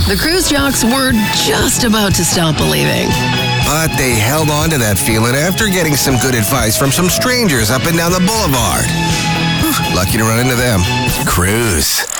The cruise jocks were just about to stop believing. But they held on to that feeling after getting some good advice from some strangers up and down the boulevard. Whew, lucky to run into them. Cruise.